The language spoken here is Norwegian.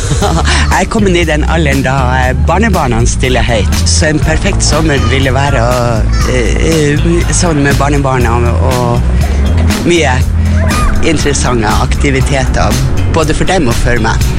Jeg er kommet I den alderen da barnebarna stiller høyt, så en perfekt sommer ville være sammen med barnebarna og mye interessante aktiviteter, både for dem og for meg.